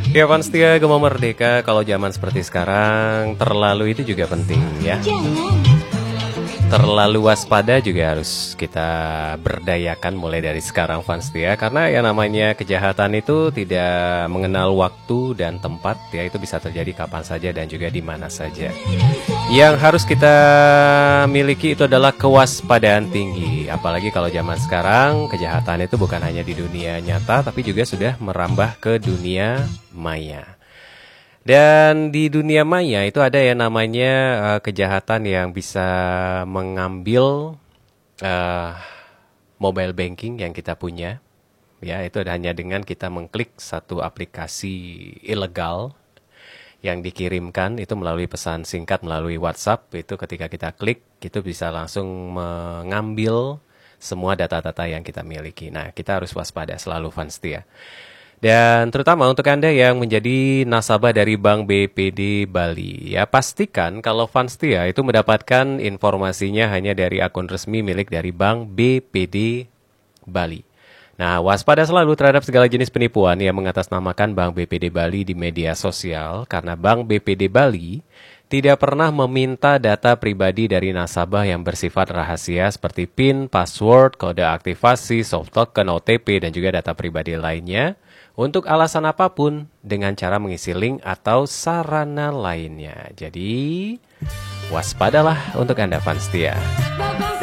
Ya Fans setia Gema Merdeka, kalau zaman seperti sekarang terlalu itu juga penting ya. Terlalu waspada juga harus kita berdayakan mulai dari sekarang Fans setia, karena yang namanya kejahatan itu tidak mengenal waktu dan tempat ya, itu bisa terjadi kapan saja dan juga di mana saja. Yang harus kita miliki itu adalah kewaspadaan tinggi. Apalagi kalau zaman sekarang kejahatan itu bukan hanya di dunia nyata, tapi juga sudah merambah ke dunia maya. Dan di dunia maya itu ada yang namanya kejahatan yang bisa mengambil mobile banking yang kita punya. Ya, itu hanya dengan kita mengklik satu aplikasi ilegal yang dikirimkan itu melalui pesan singkat melalui WhatsApp. Itu ketika kita klik itu bisa langsung mengambil semua data-data yang kita miliki. Nah, kita harus waspada selalu Fans setia. Dan terutama untuk Anda yang menjadi nasabah dari Bank BPD Bali, ya pastikan kalau Fans setia itu mendapatkan informasinya hanya dari akun resmi milik dari Bank BPD Bali. Nah, waspada selalu terhadap segala jenis penipuan yang mengatasnamakan Bank BPD Bali di media sosial, karena Bank BPD Bali tidak pernah meminta data pribadi dari nasabah yang bersifat rahasia seperti PIN, password, kode aktivasi, soft token, OTP, dan juga data pribadi lainnya untuk alasan apapun dengan cara mengisi link atau sarana lainnya. Jadi, waspadalah untuk Anda Fans setia.